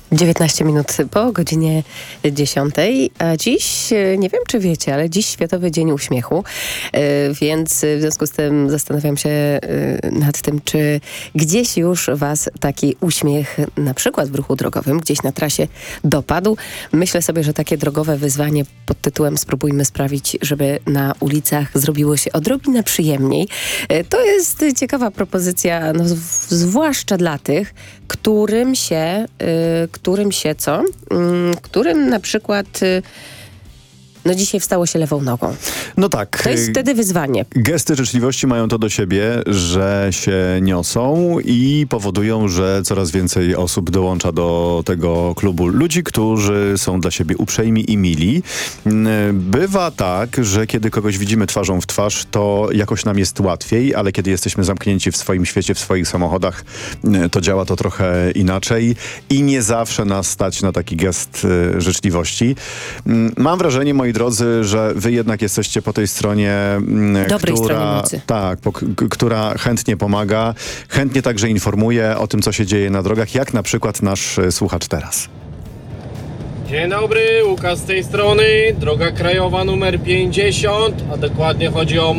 19 minut po godzinie 10. A dziś, nie wiem czy wiecie, ale dziś Światowy Dzień Uśmiechu, więc w związku z tym zastanawiam się nad tym, czy gdzieś już was taki uśmiech, na przykład w ruchu drogowym, gdzieś na trasie dopadł. Myślę sobie, że takie drogowe wyzwanie pod tytułem "Spróbujmy sprawić, żeby na ulicach zrobiło się odrobinę przyjemniej". To jest ciekawa propozycja, no, zwłaszcza dla tych, którym na przykład no dzisiaj wstało się lewą nogą. No tak. To jest wtedy wyzwanie. Gesty życzliwości mają to do siebie, że się niosą i powodują, że coraz więcej osób dołącza do tego klubu ludzi, którzy są dla siebie uprzejmi i mili. Bywa tak, że kiedy kogoś widzimy twarzą w twarz, to jakoś nam jest łatwiej, ale kiedy jesteśmy zamknięci w swoim świecie, w swoich samochodach, to działa to trochę inaczej i nie zawsze nas stać na taki gest życzliwości. Mam wrażenie, moi drodzy, że wy jednak jesteście po tej stronie, dobrej stronie mocy. Tak, która chętnie pomaga, chętnie także informuje o tym, co się dzieje na drogach, jak na przykład nasz słuchacz teraz. Dzień dobry, Łukasz z tej strony, droga krajowa numer 50, a dokładnie chodzi o